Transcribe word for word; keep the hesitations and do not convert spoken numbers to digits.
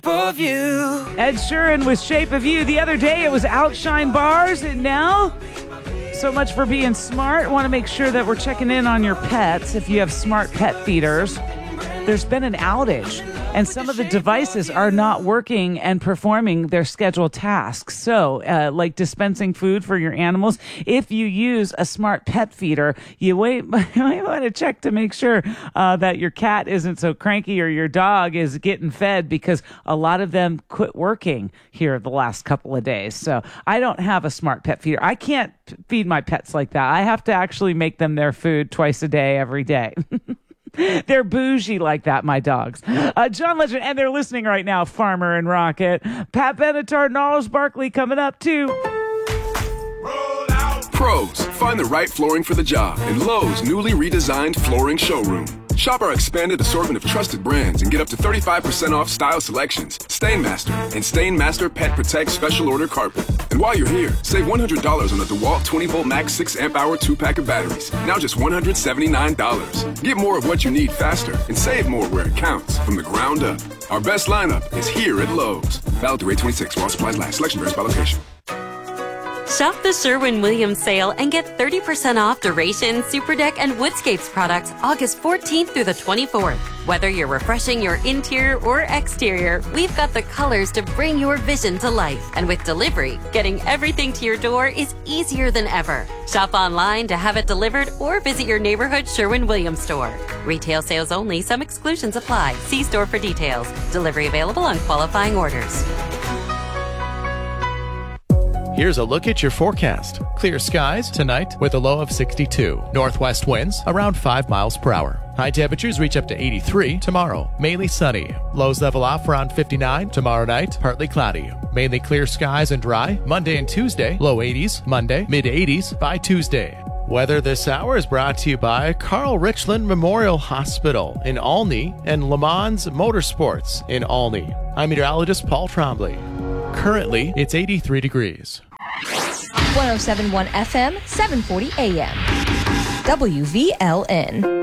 of you. Ed Sheeran with Shape of You. The other day it was Outshine Bars, and now so much for being smart. Want to make sure that we're checking in on your pets if you have smart pet feeders. There's been an outage, and some of the devices are not working and performing their scheduled tasks. So, uh, like dispensing food for your animals, if you use a smart pet feeder, you wait, might want to check to make sure uh, that your cat isn't so cranky or your dog is getting fed, because a lot of them quit working here the last couple of days. So I don't have a smart pet feeder. I can't feed my pets like that. I have to actually make them their food twice a day, every day. They're bougie like that, my dogs. Uh, John Legend, and they're listening right now, Farmer and Rocket. Pat Benatar, Gnarls Barkley coming up, too. Pros, find the right flooring for the job in Lowe's newly redesigned flooring showroom. Shop our expanded assortment of trusted brands and get up to thirty-five percent off style selections, Stainmaster, and Stainmaster Pet Protect Special Order Carpet. And while you're here, save one hundred dollars on the DeWalt twenty volt Max six amp hour two pack of batteries. Now just one hundred seventy-nine dollars. Get more of what you need faster and save more where it counts from the ground up. Our best lineup is here at Lowe's. Valid through eight twenty-six while supplies last. Selection varies by location. Shop the Sherwin-Williams sale and get thirty percent off Duration, Superdeck, and Woodscapes products August fourteenth through the twenty-fourth. Whether you're refreshing your interior or exterior, we've got the colors to bring your vision to life. And with delivery, getting everything to your door is easier than ever. Shop online to have it delivered or visit your neighborhood Sherwin-Williams store. Retail sales only. Some exclusions apply. See store for details. Delivery available on qualifying orders. Here's a look at your forecast. Clear skies tonight with a low of sixty-two. Northwest winds around five miles per hour. High temperatures reach up to eighty-three tomorrow. Mainly sunny. Lows level off around fifty-nine. Tomorrow night, partly cloudy. Mainly clear skies and dry. Monday and Tuesday, low eighties. Monday, mid eighties by Tuesday. Weather this hour is brought to you by Carl Richland Memorial Hospital in Olney and Le Mans Motorsports in Olney. I'm meteorologist Paul Trombley. Currently, it's eighty-three degrees. one oh seven point one F M, seven forty A M. W V L N.